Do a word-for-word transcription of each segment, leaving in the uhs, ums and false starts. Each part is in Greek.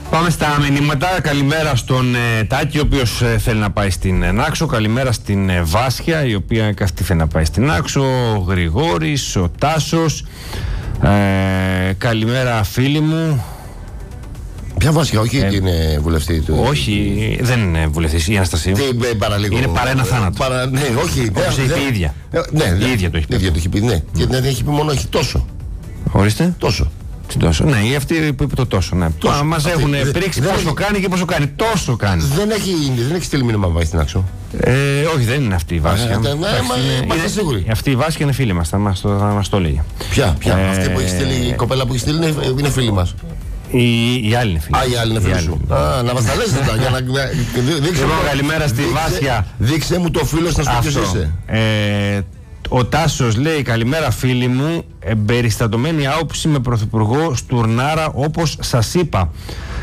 Πάμε στα μηνύματα. Καλημέρα στον ε, Τάκη, ο οποίος ε, θέλει να πάει στην ε, Νάξο. Καλημέρα στην ε, Βάσια, η οποία και αυτή θέλει να πάει στην Νάξο. Ο Γρηγόρης, ο Τάσος. Ε, καλημέρα φίλοι μου. Ποια Βάσια, όχι, ε, είναι βουλευτή του. Όχι, δεν είναι βουλευτής η Αναστασία. Τι, ε, παραλίγο, είναι παρά ένα θάνατο. Παρα, ναι, όχι. Όπως ε, είπε ε, η ίδια. Ε, ναι, η ίδια το έχει πει. Η ίδια το έχει πει, ναι. Mm. Και δεν έχει πει μόνο, έχει τόσο. Ορίστε. Τόσο. Τόσο. Ναι, ή αυτή που είπε το τόσο. Ναι. Τόσο. Μας αυτή, έχουν δε, πρίξει πόσο έχει... κάνει και πόσο κάνει. Τόσο κάνει. Δεν έχει, δεν έχει στείλει μήνυμα βάση στην Άξο. Ε, όχι, δεν είναι αυτή η Βάσια. Ναι, είμαστε σίγουροι. Αυτή η Βάσια είναι φίλη μας, θα μας το, θα μας το λέει. Ποια, ποια, ε, αυτή που έχει στείλει, η κοπέλα που έχει στείλει είναι, είναι φίλη μας. Η, η άλλη είναι φίλη. Α, η άλλη είναι φίλη σου. Α, να μας τα λες αυτά, για να δείξε μου. Καλημέρα στη Βάσια. Δείξε μου το φίλο να σου πει ποιος είσαι. Ο Τάσος λέει: καλημέρα φίλοι μου, εμπεριστατωμένη άποψη με πρωθυπουργό Στουρνάρα, όπως σας είπα.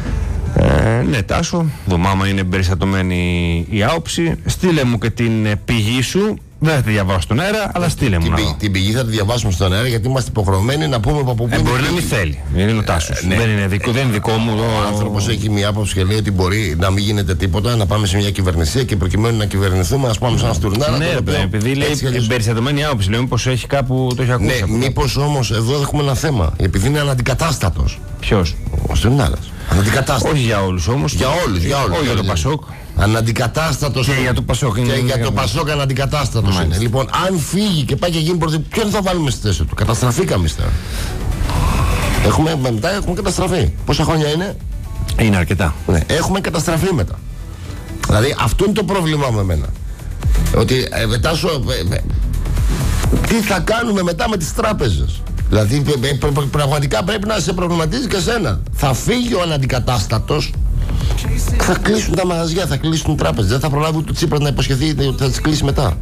Ε, ναι, Τάσο, δομάμα είναι εμπεριστατωμένη η άποψη. Στείλε μου και την πηγή σου. Δεν θα τη διαβάσω στον αέρα, αλλά στείλε την, μου. Την, την πηγή θα τη διαβάσουμε στον αέρα, γιατί είμαστε υποχρεωμένοι να πούμε από πού ε, μπορεί να μην θέλει. Δεν είναι ο Τάσος. Ε, ναι. Δεν είναι δικό, δεν είναι δικό μου. Ο άνθρωπος έχει μια άποψη και λέει ότι μπορεί να μην γίνεται τίποτα, να πάμε σε μια κυβερνησία και προκειμένου να κυβερνηθούμε, α πάμε σε ένα Στουρνάρα. Ναι, ναι, επειδή λέει εμπεριστατωμένη άποψη, λέει μήπως έχει κάπου το έχει ακούσει. Ναι, μήπως όμως εδώ έχουμε ένα θέμα. Επειδή είναι αναντικατάστατος. Ποιος? Ο Στουρνάρας. Αναντικατάστατος. Όχι για όλους όμως. Για όλους, για όλους. Όχι για το Πασόκ. Αναντικατάστατος. Και για το Πασόκ. Και για το Πασόκ αναντικατάστατος είναι. είναι. Λοιπόν, αν φύγει και πάει και γίνει πρωθυπουργός, ποιον θα βάλουμε στη θέση του? Καταστραφήκαμε ύστερα. Έχουμε, μετά έχουμε καταστραφεί. Πόσα χρόνια είναι? Είναι αρκετά. Ναι, έχουμε καταστραφεί μετά. Δηλαδή αυτό είναι το πρόβλημά με εμένα. Ότι ε, μετά σου, ε, ε, τι θα κάνουμε μετά με τις τράπεζες? Δηλαδή ε, ε, πραγματικά πρέπει να σε προβληματίζει και σένα. Θα φύγει ο αναντικατάστατος, θα κλείσουν τα μαγαζιά, θα κλείσουν οι τράπεζες. Δεν θα προλάβει το Τσίπρας να υποσχεθεί ότι θα τις κλείσει μετά.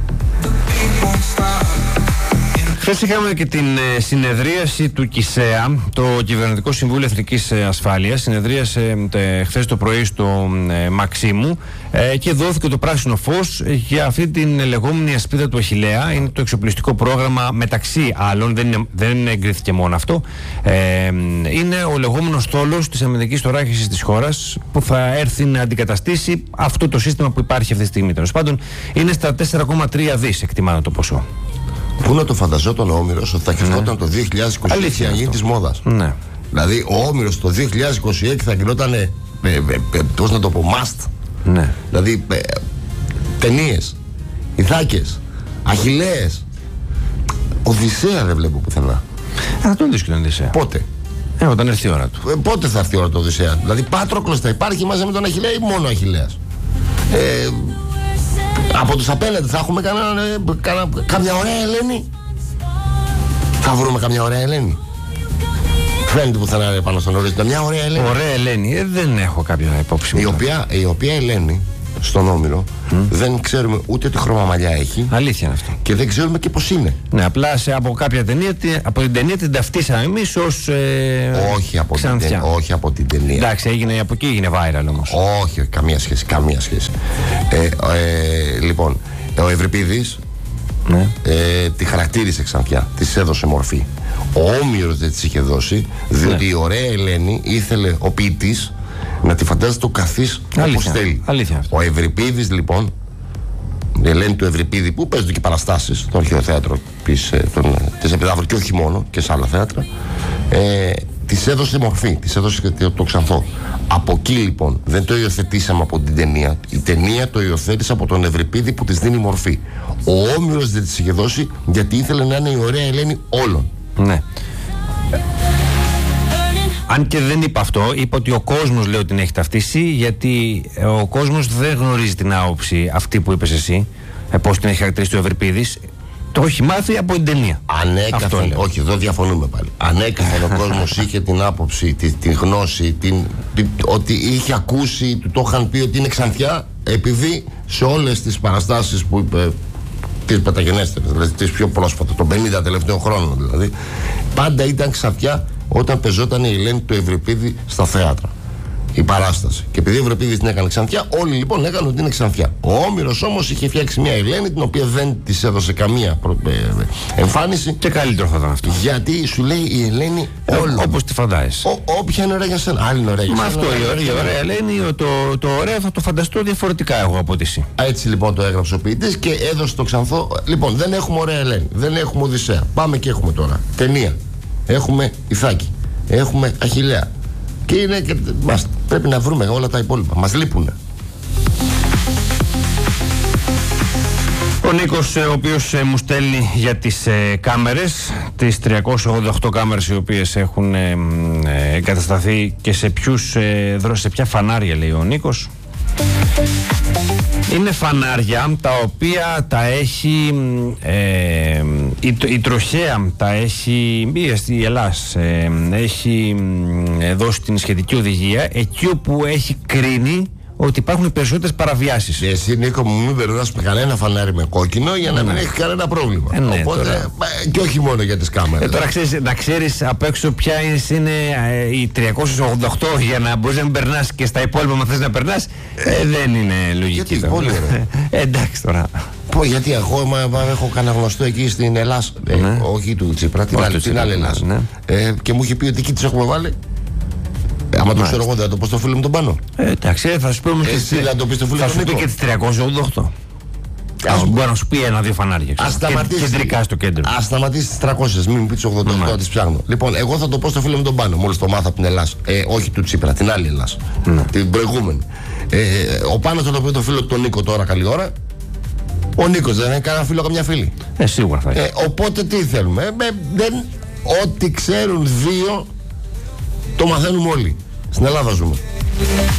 Χθες είχαμε και την ε, συνεδρίαση του ΚΙΣΕΑ, το Κυβερνητικό Συμβούλιο Εθνικής Ασφάλειας. Συνεδρίασε ε, χθες το πρωί στο ε, Μαξίμου ε, και δόθηκε το πράσινο φως για αυτή την λεγόμενη ασπίδα του Αχιλλέα. Είναι το εξοπλιστικό πρόγραμμα, μεταξύ άλλων, δεν, είναι, δεν εγκρίθηκε μόνο αυτό. Ε, είναι ο λεγόμενος στόλος της αμυντικής τωράχισης της χώρας, που θα έρθει να αντικαταστήσει αυτό το σύστημα που υπάρχει αυτή τη στιγμή. Τέλος πάντων, είναι στα τέσσερα κόμμα τρία δις εκτιμάται το ποσό. Πού να το φανταζόταν ο Όμηρος ότι θα γινόταν ναι. το δύο χιλιάδες είκοσι έξι για να γίνει της μόδας? Ναι. Δηλαδή ο Όμηρος το δύο χιλιάδες είκοσι έξι θα γινόταν, ε, ε, ε, πώς να το πω, must. Ναι. Δηλαδή ε, ταινίες, Ιθάκες, Αχιλλέες. Οδυσσέα δεν βλέπω πουθενά. Ε, θα τον δεις και τον Οδυσσέα. Πότε? Ε, όταν έρθει η ώρα του. Ε, πότε θα έρθει η ώρα του Οδυσσέα? Δηλαδή Πάτροκλος θα υπάρχει μαζί με τον Αχιλλέα ή μόνο Αχιλλέας? Ε, Από τους απέναντι θα έχουμε κανένα, κανένα, καμιά ωραία Ελένη. Θα βρούμε καμιά ωραία Ελένη. Φαίνεται που θα είναι πάνω στον ορίζοντα. Μια ωραία Ελένη. Ωραία Ελένη, ε, δεν έχω κάποια υπόψη. Η οποία, η οποία Ελένη στον Όμηρο mm. δεν ξέρουμε ούτε τι χρώμα μαλλιά έχει. Αλήθεια είναι αυτό. Και δεν ξέρουμε και πώς είναι. Ναι, απλά σε, από κάποια ταινία, από την ταινία την ταυτίσαμε εμείς ως ε, όχι, από την ταινία, όχι από την ταινία. Εντάξει, έγινε, από εκεί έγινε viral όμως. Όχι, καμία σχέση, καμία σχέση. Ε, ε, λοιπόν, ο Ευρυπίδης ναι. ε, τη χαρακτήρισε ξανθιά, της έδωσε μορφή. Ο Όμηρος δεν της είχε δώσει, διότι ναι. η ωραία Ελένη ήθελε ο ποιητής να τη φαντάζεται το καθής όπως θέλει. Αλήθεια. Ο Ευρυπίδης λοιπόν, η Ελένη του Ευρυπίδη, που παίζονται και παραστάσεις στο αρχαίο θέατρο της, της Επιδαύρου και όχι μόνο, και σε άλλα θέατρα, ε, της έδωσε μορφή, της έδωσε το, το ξανθό. Από εκεί λοιπόν δεν το υιοθετήσαμε από την ταινία. Η ταινία το υιοθέτησε από τον Ευρυπίδη που της δίνει μορφή. Ο Όμηρος δεν της είχε δώσει γιατί ήθελε να είναι η ωραία Ελένη όλων. Ναι. Αν και δεν είπα αυτό, είπα ότι ο κόσμος λέει ότι την έχει ταυτίσει, γιατί ο κόσμος δεν γνωρίζει την άποψη αυτή που είπες εσύ, πώς την έχει χαρακτηρίσει ο Ευρυπίδης. Το έχει μάθει από την ταινία. Ανέκαθεν, όχι, εδώ διαφωνούμε πάλι. Ανέκαθεν ο κόσμος είχε την άποψη, τη, τη γνώση, την, την, ότι είχε ακούσει, του το είχαν πει ότι είναι ξανθιά, επειδή σε όλες τις παραστάσεις που είπε, τις μεταγενέστερες, δηλαδή τις πιο πρόσφατα, των πενήντα τελευταίων χρόνων δηλαδή, πάντα ήταν ξανθιά όταν πεζόταν η Ελένη του Ευρυπίδη στα θέατρα. η παράσταση. Και επειδή ο Ευρυπίδης την έκανε Ξανθιά, όλοι λοιπόν λέγανε ότι είναι Ξανθιά. Ο Όμηρος όμως είχε φτιάξει μια Ελένη, την οποία δεν της έδωσε καμία προ... εμφάνιση. Και καλύτερο θα ήταν αυτό. Γιατί σου λέει η Ελένη όλο. Όπως τη φαντάζεσαι. Ο, όποια είναι ωραία για σένα. Άλλη είναι ωραία για σένα. Μα αυτό η ωραία, η ωραία Ελένη, το, το ωραίο θα το φανταστώ διαφορετικά εγώ από τη εσύ. Έτσι λοιπόν το έγραψε ο ποιητής και έδωσε το Ξανθό. Λοιπόν, δεν έχουμε ωραία Ελένη, δεν έχουμε Οδυσσέα. Πάμε και έχουμε τώρα ταινία. Έχουμε Ιθάκη. Έχουμε Αχιλλέα. Και είναι και μας, πρέπει να βρούμε όλα τα υπόλοιπα. Μας λείπουνε. Ο Νίκος, ο οποίος ε, μου στέλνει για τις ε, κάμερες, τις τριακόσιες ογδόντα οκτώ κάμερες οι οποίες έχουν ε, ε, εγκατασταθεί και σε ποιους, ε, σε ποια φανάρια, λέει ο Νίκος. Είναι φανάρια τα οποία τα έχει ε, η, η τροχέα, τα έχει η Ελλάς, ε, έχει ε, δώσει την σχετική οδηγία εκεί όπου έχει κρίνει ότι υπάρχουν περισσότερες παραβιάσεις. Και εσύ, Νίκο μου, μην περνάς κανένα φανάρι με κόκκινο για να ναι. μην έχει κανένα πρόβλημα. Ε, ναι, Οπότε, τώρα... και όχι μόνο για τις κάμερες. Ε, τώρα ξέρεις, να ξέρεις απ' έξω ποια είναι ε, οι τριακόσιες ογδόντα οκτώ για να μπορείς να μην περνάς και στα υπόλοιπα μα θες να περνάς. Ε, δεν είναι λογική. Γιατί, τώρα. πολύ ωραία. ε, εντάξει τώρα. Πω, γιατί εγώ μα, μα, έχω κανένα γνωστό εκεί στην Ελλάδα. Ε, ναι. Όχι του Τσίπρα, την άλλη, την άλλη Ελλάδα. Ναι. Ε, και μου είχε πει ότι εκεί τις έχουμε βάλει. Άμα το ξέρω εγώ, δεν θα το πω στο φίλο μου τον Πάνο. Ε, εντάξει, θα σου πούμε και, εσύ, θα το πει στο φίλο θα σου πει και τις τριακόσιες ογδόντα οκτώ. Ας μπορεί να σου πει ένα-δύο φανάρια. Ας σταματήσει. Κεντρικά στο κέντρο. Ας σταματήσει τις τριακόσιες, μην μου πει τις ογδόντα οκτώ, να τις ψάχνω. Λοιπόν, εγώ θα το πω στο φίλο μου τον Πάνο, μόλις το μάθα από την Ελλάδα. Ε, όχι του Τσίπρα, την άλλη Ελλάδα. Mm. Την προηγούμενη. Ε, ο Πάνος θα το πει το φίλο του τον Νίκο τώρα, καλή ώρα. Ο Νίκος δεν έχει κανένα φίλο, καμιά φίλη. Ε, σίγουρα θα έχει. Ε, οπότε τι θέλουμε. Ε, δεν, ό,τι ξέρουν δύο το μαθαίνουμε όλοι. Στην Ελλάδα ζούμε.